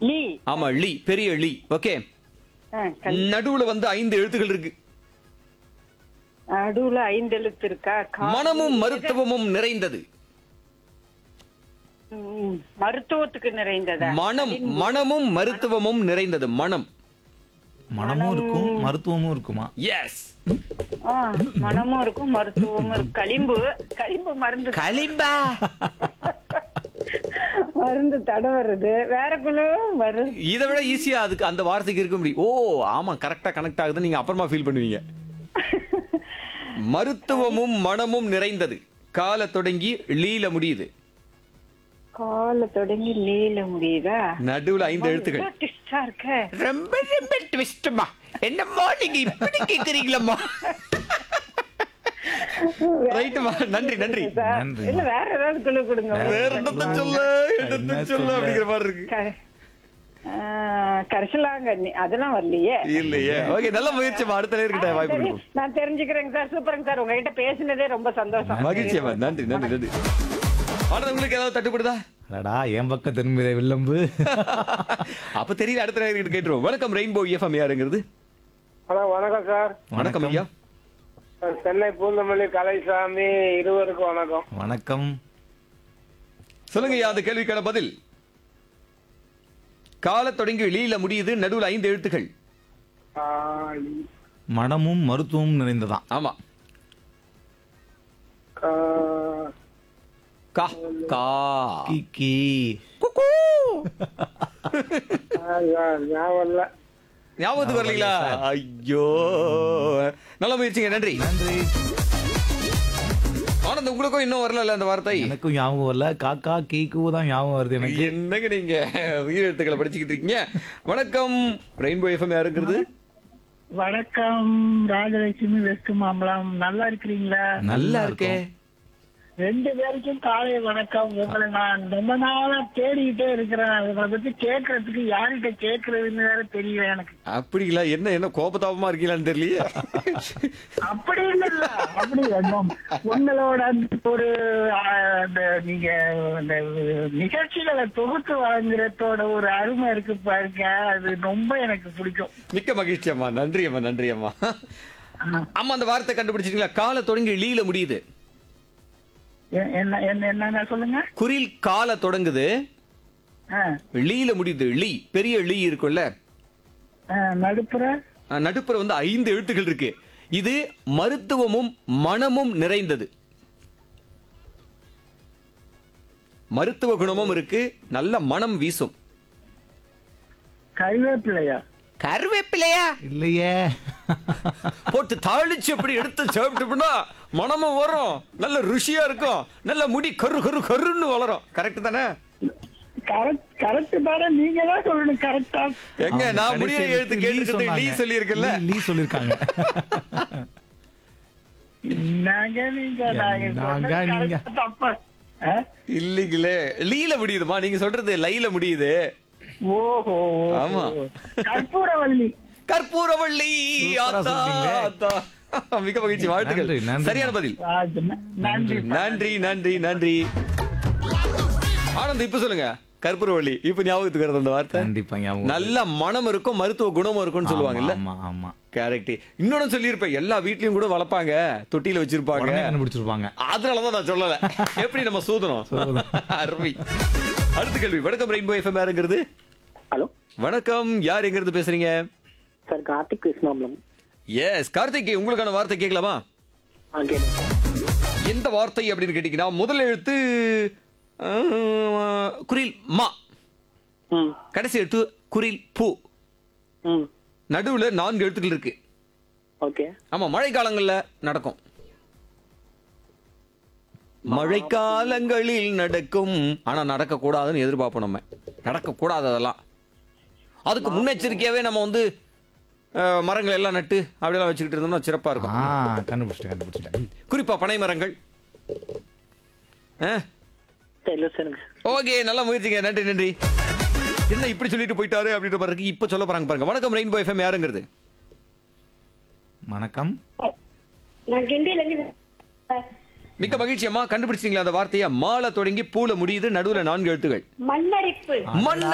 லீ. ஆமா லீ, பெரிய லீ. ஓகே, நடுவுல வந்து 5 எழுத்துக்கள் இருக்கு. நடுவுல 5 எழுத்து இருக்கா? மனமும் மருத்துவமும் நிறைந்தது. மருத்துவத்துக்கு நிறைந்ததா? மனமும் மருத்துவமும் நிறைந்தது. மனமும் இருக்கும் மருத்துவமும் இருக்குமா? எஸ். மனமும் இருக்கும் மருத்துவமும் இருக்கும். களிம்பு மருந்து. களிம்பா? மருந்து தடவறது வேற குழு மருந்து. இதை விட ஈஸியா அதுக்கு அந்த வார்த்தைக்கு இருக்க முடியும். ஓ ஆமா, கரெக்டா கனெக்ட் ஆகுது. நீங்க அப்புறமா ஃபீல் பண்ணுவீங்க. மருத்துவமும் மனமும் நிறைந்தது. கால தொடங்கி லீல முடியுது. கால தொடங்கி லீல முடியுதா? நடுவுல 5 எழுத்துக்கள். ட்விஸ்டா இருக்க. ரொம்ப ரொம்ப ட்விஸ்ட்மா. என்னம்மா நீங்க இப்படி கேக்குறீங்களம்மா? ரைட்மா, நன்றி நன்றி. நன்றி. இல்ல வேற ஏதாவது குழு கொடுங்க. வேற என்னத்த சொல்ல அப்படிங்கிற மாதிரி இருக்கு. கரிசலாங்கண்ணி அதெல்லாம் வரலையே. இல்லையே. ஓகே, நல்ல முயற்சிமா. அடுத்த நேர்கிட்ட வாய்ப்பு கொடுப்போம். நான் தெரிஞ்சுக்கிறேங்க சார். சூப்பருங்க சார். உங்ககிட்ட பேசினதே ரொம்ப சந்தோஷம். மகிழ்ச்சியம்மா. நன்றி நன்றி நன்றி. ஆனா உங்களுக்கு ஏதாவது தட்டுப்படுதா? அடடா, என் பக்கம் திரும்பி வில்லம்பு. அப்ப தெரியல. அடுத்த நேர்கிட்ட கேட்டுருவோம். வணக்கம் ரெயின்போ எஃப்எம். யாருங்கிறது? ஹலோ, வணக்கம் சார். வணக்கம் ஐயா. சென்னை பூந்தமல்லி கலைசாமி, இருவருக்கும் வணக்கம். வணக்கம். சொல்லுங்க ஐயா, அந்த கேள்விக்கான பதில். கால தொடங்கி லீல முடியுது. நடுவுல 5 எழுத்துக்கள். மனமும் மருத்துவமும் நிறைந்ததான். ஆமா. கா கா கிக்கி. குக்கூ. ஞாபகம் இல்ல. ஞாபகத்துக்கு வரலீங்களா? ஐயோ, நல்ல முயற்சிங்க. நன்றி நன்றி. ஆனந்த், உங்களுக்கும் இன்னும் வரல அந்த வார்த்தை? எனக்கும் ஞாபகம் வரல. காக்கா கீக்கு தான் ஞாபகம் வருது எனக்கு. என்னங்க நீங்க உயிரெழுத்துக்களை படிச்சுக்கிட்டு இருக்கீங்க. வணக்கம் ரெயின்போ எஃப்எம். யாருங்கிறது? வணக்கம், ராஜலட்சுமி வெஸ்ட் மாம்பலம். நல்லா இருக்கிறீங்களா? நல்லா இருக்கே. 2 பேருக்கும் காலை வணக்கம். உங்களை நான் ரொம்ப நாளா தேடிக்கிட்டே இருக்கிறேன். உங்களை பத்தி கேட்கறதுக்கு யார்கிட்ட கேட்கறதுன்னு வேற தெரியல எனக்கு. அப்படிங்களா? என்ன கோபதாபமா இருக்கீங்களான்னு தெரியலையே. அப்படி இல்ல, அப்படி உங்களோட ஒரு நீங்க இந்த நிகழ்ச்சிகளை தொகுத்து வழங்குறதோட ஒரு அருமை இருக்கு பாருங்க, அது ரொம்ப எனக்கு பிடிக்கும். மிக்க மகிழ்ச்சி அம்மா. நன்றி அம்மா. நன்றி அம்மா. அம்மா, அந்த வார்த்தை கண்டுபிடிச்சிட்டீங்களா? கால தொடங்கி லீல முடியுது. என்ன சொல்லுங்க? குறில் கால தொடங்குது, லீல முடியுது. லீ, பெரிய லீ இருக்குல்ல, நடுப்புற வந்து 5 எழுத்துக்கள் இருக்கு. இது மருத்துவமும் மனமும் நிறைந்தது. மருத்துவ குணமும் இருக்கு, நல்ல மனம் வீசும். கருவேப்பிலையா? கருவேப்பிலையா? இல்லையே. போட்டு தாளிச்சு அப்படி எடுத்து சாப்பிட்டோம்னா மனமும் வரும், நல்ல ருசியா இருக்கும், நல்ல முடி கரு கரு கருன்னு வளரும். கரெக்ட் தானே? கரெக்ட் தானே? நீங்க தான் சொல்லணும் கரெக்டா. எங்க நான் முடிய எழுத்து கேட்டு லீ சொல்லி இருக்கல. லீ சொல்லிருக்காங்க. இல்லீங்களே, லீல முடியுதுமா. நீங்க சொல்றது லைல முடியுது. ஓஹோ, ஆமா. கற்பூரவள்ளி. கற்பூரவள்ளி. மிக மகிழ்ச்சி, வாழ்த்துக்கள். சரியான பதில். நன்றி நன்றி நன்றி நன்றி. ஆனந்த், இப்ப சொல்லுங்க. கற்பூரவள்ளி இப்ப ஞாபகத்துக்கு வருது அந்த வார்த்தை. கண்டிப்பா ஞாபகம். நல்ல மனம் இருக்கும், மருத்துவ குணமும் இருக்கும்னு சொல்லுவாங்கல்ல. ஆமா ஆமா. கரெக்ட். இன்னொன்னு சொல்லியிருப்பேன், எல்லா வீட்லயும் கூட வளர்ப்பாங்க, தொட்டியில வச்சிருப்பாங்க, கண்டுபிடிச்சிருப்பாங்க. அதனாலதான் நான் சொல்லல. எப்படி நம்ம சூதனம். அருமை. அடுத்த கேள்வி. வணக்கம் ரெயின்போ எஃப்எம். யாருங்கிறது? ஹலோ, வணக்கம். யார் எங்க இருந்து பேசுறீங்க? சார் கார்த்திக் கிருஷ்ணாம்பலம். எஸ் கார்த்திக், உங்களுக்கான வார்த்தை கேட்கலாமா? எந்த வார்த்தை அப்படின்னு கேட்டீங்கன்னா, முதல் எழுத்து குறில் மா, கடைசி எழுத்து குறில் பூ, நடுவுல 4 எழுத்துக்கள் இருக்கு. ஓகே. ஆமா, மழை காலங்கள்ல நடக்கும். மழைக்காலங்களில் நடக்கும். ஆனா நடக்க கூடாதுன்னு எதிர்பார்ப்போம் நம்ம. நடக்க கூடாது அதெல்லாம். அதுக்கு முன்னெச்சரிக்கையாவே நம்ம வந்து மரங்கள் எல்லாம் நட்டு அப்படியெல்லாம் வச்சுக்கிட்டு இருந்தோம்னா சிறப்பா இருக்கும். கண்டுபிடிச்சிட்டேன். குறிப்பா பனை மரங்கள். ஓகே, நல்ல முயற்சிங்க. நன்றி நன்றி. என்ன இப்படி சொல்லிட்டு போயிட்டாரு அப்படின்ற மாதிரி இப்ப சொல்ல போறாங்க பாருங்க. வணக்கம் ரெயின்போ எஃப்எம். யாருங்கிறது? வணக்கம். மிக்க மகிழ்ச்சி அம்மா. கண்டுபிடிச்சிங்களா அந்த வார்த்தையா? மாலை தொடங்கி பூல முடியுது, நடுவுல 4 எழுத்துகள். மண்ணரிப்பு.